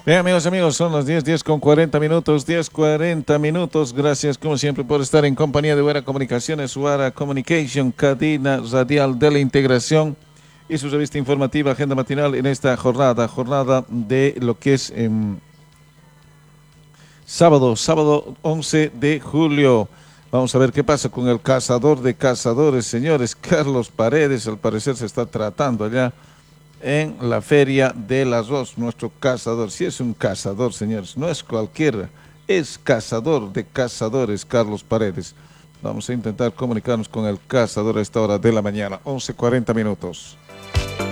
Bien, amigos, son las 10 con 40 minutos, 10:40 minutos. Gracias, como siempre, por estar en compañía de Wara Comunicaciones, Wara Communication, cadena radial de la integración y su revista informativa, Agenda Matinal, en esta jornada de lo que es sábado 11 de julio. Vamos a ver qué pasa con el cazador de cazadores, señores. Carlos Paredes, al parecer se está tratando allá en la Feria del Arroz, nuestro cazador. Si es un cazador, señores, no es cualquiera, es cazador de cazadores, Carlos Paredes. Vamos a intentar comunicarnos con el cazador a esta hora de la mañana, 11:40 minutos.